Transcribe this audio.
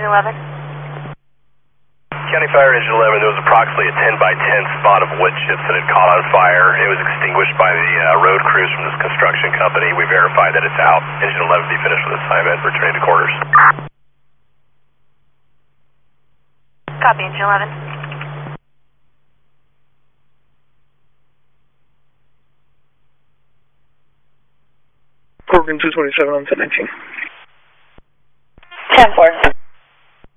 11. County Fire Engine 11, there was approximately a 10 by 10 spot of wood chips that had caught on fire. It was extinguished by the road crews from this construction company. We verified that it's out. Engine 11 be finished with assignment, returning to quarters. Copy, Engine 11. Corcoran 227 on 1019. 10-4.